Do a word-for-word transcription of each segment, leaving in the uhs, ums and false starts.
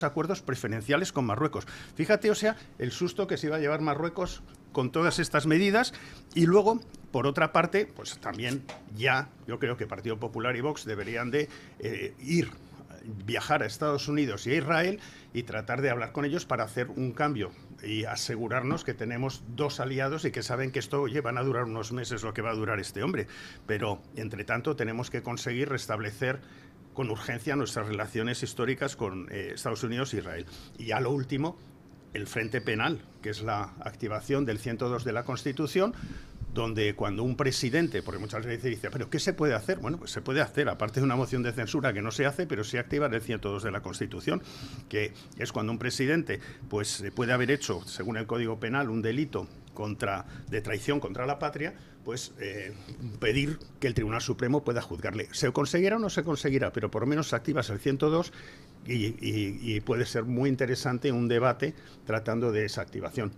acuerdos preferenciales con Marruecos. Fíjate, o sea, el susto que se iba a llevar Marruecos con todas estas medidas. Y luego, por otra parte, pues también ya yo creo que Partido Popular y Vox deberían de eh, ir, viajar a Estados Unidos y a Israel y tratar de hablar con ellos para hacer un cambio y asegurarnos que tenemos dos aliados y que saben que esto, oye, van a durar unos meses lo que va a durar este hombre. Pero, entre tanto, tenemos que conseguir restablecer con urgencia nuestras relaciones históricas con eh, Estados Unidos e Israel. Y ya lo último, el Frente Penal, que es la activación del ciento dos de la Constitución, donde cuando un presidente, porque muchas veces dice, ¿pero qué se puede hacer? Bueno, pues se puede hacer, aparte de una moción de censura que no se hace, pero sí activar el ciento dos de la Constitución, que es cuando un presidente pues puede haber hecho, según el Código Penal, un delito contra, de traición contra la patria, pues eh, pedir que el Tribunal Supremo pueda juzgarle. ¿Se conseguirá o no se conseguirá? Pero por lo menos activas el ciento dos y, y, y puede ser muy interesante un debate tratando de esa activación.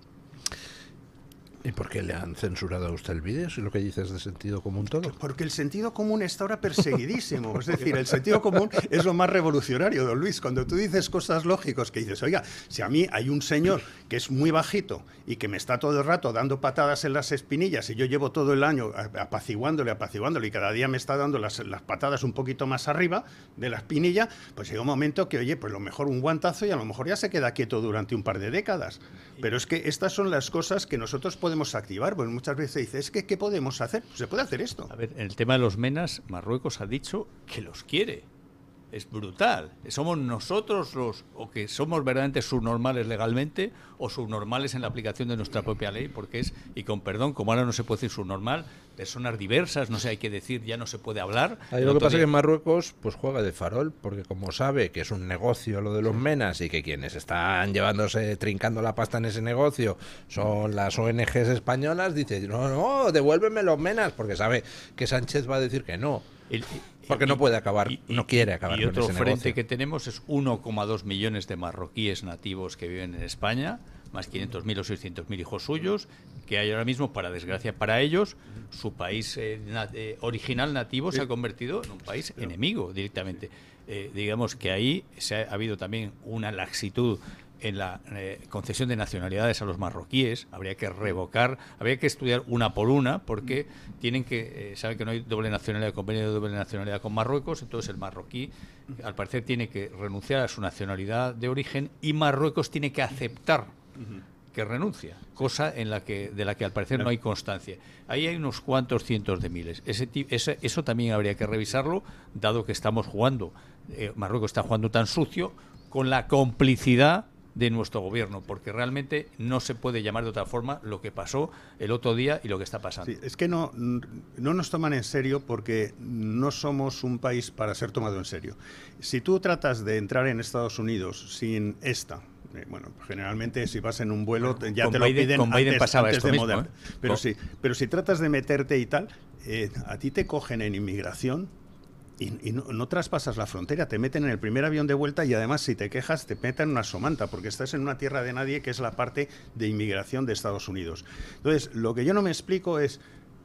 ¿Y por qué le han censurado a usted el vídeo? Si lo que dices de sentido común todo. Porque el sentido común está ahora perseguidísimo. Es decir, el sentido común es lo más revolucionario, don Luis. Cuando tú dices cosas lógicas, que dices, oiga, si a mí hay un señor que es muy bajito y que me está todo el rato dando patadas en las espinillas y yo llevo todo el año apaciguándole, apaciguándole y cada día me está dando las, las patadas un poquito más arriba de la espinilla, pues llega un momento que, oye, pues lo mejor un guantazo y a lo mejor ya se queda quieto durante un par de décadas. Pero es que estas son las cosas que nosotros podemos activar, porque muchas veces dice, es que ¿qué podemos hacer? Pues se puede hacer esto. A ver, en el tema de los menas, Marruecos ha dicho que los quiere. Es brutal. Somos nosotros los, o que somos verdaderamente subnormales legalmente, o subnormales en la aplicación de nuestra propia ley, porque es, y con perdón, como ahora no se puede decir subnormal, personas diversas, no sé, hay que decir, ya no se puede hablar. Ahí lo que pasa es que en Marruecos pues juega de farol, porque como sabe que es un negocio lo de los menas y que quienes están llevándose, trincando la pasta en ese negocio son las O N Ges españolas, dice, no, no, devuélveme los menas, porque sabe que Sánchez va a decir que no. El, porque no puede acabar, y, y, no quiere acabar y con otro ese frente negocio. Que tenemos es uno coma dos millones de marroquíes nativos que viven en España, más quinientos mil o seiscientos mil hijos suyos, que hay ahora mismo, para desgracia para ellos, su país eh, na, eh, original nativo se ha convertido en un país enemigo directamente. Eh, digamos que ahí se ha, ha habido también una laxitud en la eh, concesión de nacionalidades a los marroquíes. Habría que revocar, habría que estudiar una por una, porque tienen que, eh, saben que no hay doble nacionalidad, convenio de doble nacionalidad con Marruecos, entonces el marroquí, al parecer, tiene que renunciar a su nacionalidad de origen y Marruecos tiene que aceptar que renuncia, cosa en la que de la que al parecer no hay constancia. Ahí hay unos cuantos cientos de miles. Ese, ese, eso también habría que revisarlo, dado que estamos jugando, eh, Marruecos está jugando tan sucio, con la complicidad de nuestro gobierno, porque realmente no se puede llamar de otra forma lo que pasó el otro día y lo que está pasando. Sí, es que no, no nos toman en serio porque no somos un país para ser tomado en serio. Si tú tratas de entrar en Estados Unidos sin esta, eh, bueno, generalmente si vas en un vuelo bueno, ya te lo Biden, piden con Biden antes, pasaba antes esto de mismo, moderar. ¿eh? Pero, oh. sí, pero si tratas de meterte y tal, eh, a ti te cogen en inmigración y, y no, no traspasas la frontera, te meten en el primer avión de vuelta y además si te quejas te meten en una somanta porque estás en una tierra de nadie que es la parte de inmigración de Estados Unidos. Entonces, lo que yo no me explico es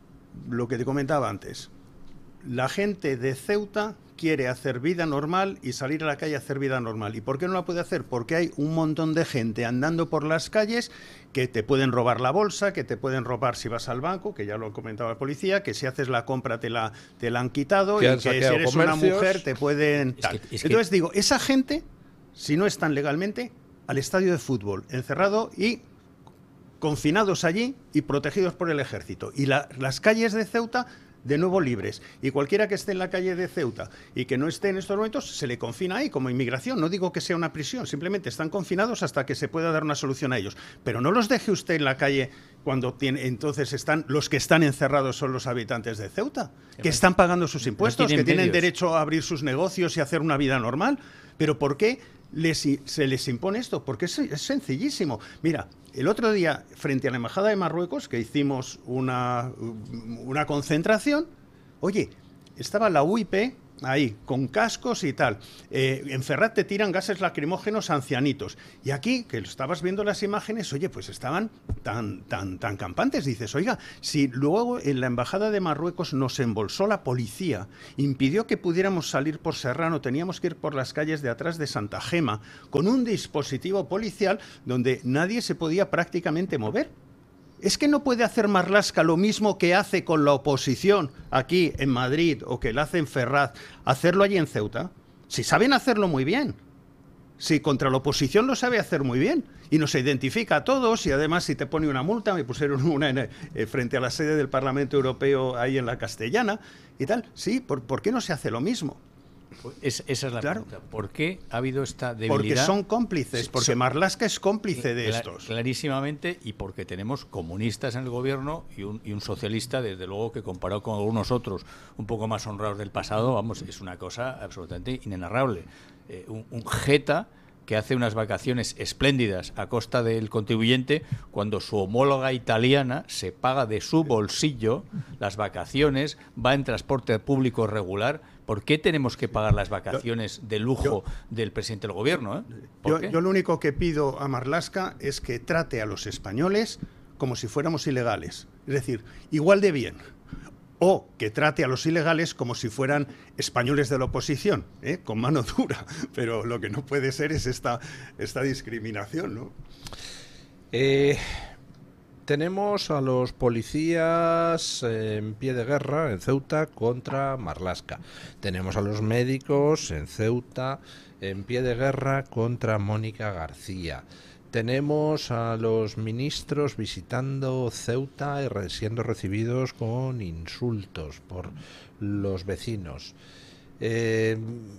lo que te comentaba antes. La gente de Ceuta quiere hacer vida normal y salir a la calle a hacer vida normal. ¿Y por qué no la puede hacer? Porque hay un montón de gente andando por las calles que te pueden robar la bolsa, que te pueden robar si vas al banco, que ya lo ha comentado la policía, que si haces la compra te la, te la han quitado, y que si eres una mujer te pueden... Es que, es Entonces que... digo, esa gente, si no están legalmente, al estadio de fútbol, encerrado y confinados allí y protegidos por el ejército. Y la, las calles de Ceuta de nuevo libres, y cualquiera que esté en la calle de Ceuta y que no esté en estos momentos se le confina ahí como inmigración. No digo que sea una prisión, simplemente están confinados hasta que se pueda dar una solución a ellos, pero no los deje usted en la calle cuando tiene, entonces están los que están encerrados son los habitantes de Ceuta, que están pagando sus impuestos, no tienen que tienen medios. Derecho a abrir sus negocios y hacer una vida normal. Pero ¿por qué les, se les impone esto? Porque es, es sencillísimo. Mira, el otro día, frente a la Embajada de Marruecos, que hicimos una, una concentración, oye, estaba la U I P ahí, con cascos y tal. Eh, en Ferrat te tiran gases lacrimógenos a ancianitos. Y aquí, que estabas viendo las imágenes, oye, pues estaban tan, tan, tan campantes. Dices, oiga, si luego en la Embajada de Marruecos nos embolsó la policía, impidió que pudiéramos salir por Serrano, teníamos que ir por las calles de atrás de Santa Gema, con un dispositivo policial donde nadie se podía prácticamente mover. ¿Es que no puede hacer Marlaska lo mismo que hace con la oposición aquí en Madrid o que lo hace en Ferraz, hacerlo allí en Ceuta? Si saben hacerlo muy bien. Si contra la oposición lo sabe hacer muy bien. Y nos identifica a todos y además si te pone una multa, me pusieron una en, eh, frente a la sede del Parlamento Europeo ahí en la Castellana y tal. Sí, ¿por, ¿por qué no se hace lo mismo? Es, esa es la claro. pregunta. ¿Por qué ha habido esta debilidad? Porque son cómplices, porque son, Marlaska es cómplice de cl estos. Clarísimamente, y porque tenemos comunistas en el gobierno y un, y un socialista, desde luego, que comparado con algunos otros un poco más honrados del pasado, vamos, es una cosa absolutamente inenarrable. Eh, un, un jeta que hace unas vacaciones espléndidas a costa del contribuyente cuando su homóloga italiana se paga de su bolsillo las vacaciones, va en transporte público regular. ¿Por qué tenemos que pagar las vacaciones de lujo yo, del presidente del gobierno? ¿eh? Yo, yo lo único que pido a Marlaska es que trate a los españoles como si fuéramos ilegales. Es decir, igual de bien. O que trate a los ilegales como si fueran españoles de la oposición, ¿eh? Con mano dura. Pero lo que no puede ser es esta, esta discriminación, ¿no? Eh, tenemos a los policías en pie de guerra en Ceuta contra Marlaska. Tenemos a los médicos en Ceuta en pie de guerra contra Mónica García. Tenemos a los ministros visitando Ceuta y re- siendo recibidos con insultos por los vecinos. Eh,